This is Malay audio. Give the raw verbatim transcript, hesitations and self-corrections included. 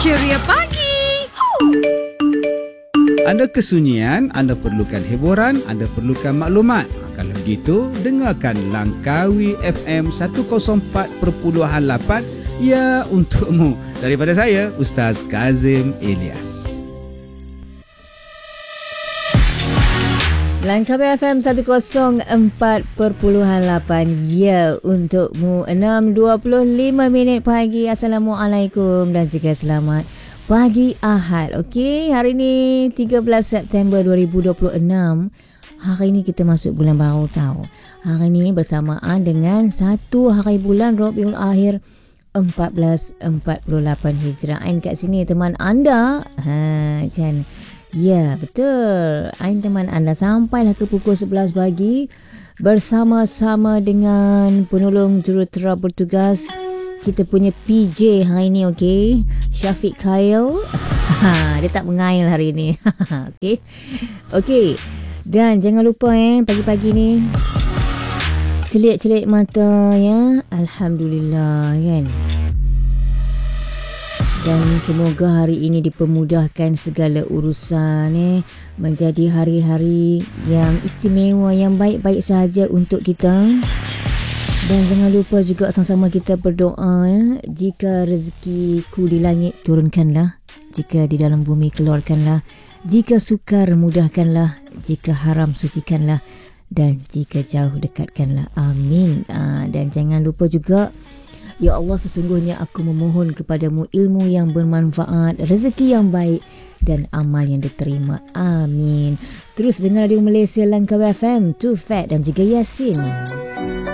Ceria Pagi. Anda kesunyian, anda perlukan hiburan, anda perlukan maklumat. Kalau begitu, dengarkan Langkawi F M seratus empat perpuluhan lapan. Ya, untukmu. Daripada saya, Ustaz Kazim Ilyas. Langkawi F M seratus empat perpuluhan lapan. Ya, untukmu. enam dua puluh lima minit pagi. Assalamualaikum dan juga selamat pagi Ahad. Okey, hari ni tiga belas September dua ribu dua puluh enam. Hari ni kita masuk bulan baru tahu. Hari ni bersamaan dengan satu hari bulan Rabiul Akhir empat belas empat puluh lapan Hijrah. Ain kat sini teman anda. Ha, kan. Ya, betul. Ain teman anda sampailah ke pukul sebelas pagi bersama-sama dengan penolong jurutera bertugas kita punya P J hari ni, okey. Syafiq Khail. Ha, dia tak mengail hari ni. Okey. Okey. Dan jangan lupa eh pagi-pagi ni celik-celik mata ya. Alhamdulillah kan. Dan semoga hari ini dipermudahkan segala urusan eh, menjadi hari-hari yang istimewa, yang baik-baik sahaja untuk kita. Dan jangan lupa juga sama-sama kita berdoa ya. Jika rezekiku di langit turunkanlah, jika di dalam bumi keluarkanlah, jika sukar mudahkanlah, jika haram sucikanlah, dan jika jauh dekatkanlah. Amin. Aa, dan jangan lupa juga, ya Allah, sesungguhnya aku memohon kepadamu ilmu yang bermanfaat, rezeki yang baik dan amal yang diterima. Amin. Terus dengar Radio Malaysia Langkawi F M, Too Fat dan juga Yasin.